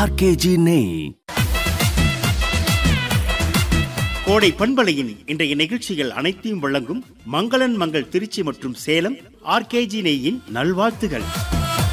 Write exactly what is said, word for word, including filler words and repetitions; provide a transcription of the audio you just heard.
RKG நெய். கோடை பண்பலையின் இன்றைய நிகழ்ச்சிகள் அனைத்தையும் வழங்கும் மங்களன் மங்கள் திருச்சி மற்றும் சேலம் ஆர்கேஜி நெய்யின் நல்வாழ்த்துகள்.